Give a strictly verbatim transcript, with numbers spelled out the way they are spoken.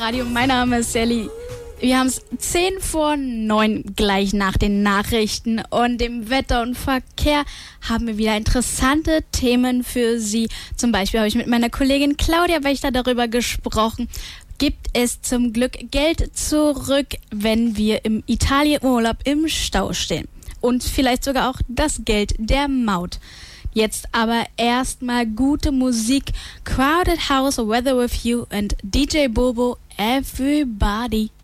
Radio. Mein Name ist Sally. Wir haben es zehn vor neun gleich nach den Nachrichten und dem Wetter und Verkehr haben wir wieder interessante Themen für Sie. Zum Beispiel habe ich mit meiner Kollegin Claudia Wächter darüber gesprochen, gibt es zum Glück Geld zurück, wenn wir im Italienurlaub im Stau stehen. Und vielleicht sogar auch das Geld der Maut. Jetzt aber erstmal gute Musik. Crowded House, Weather With You und D J Bobo, Everybody.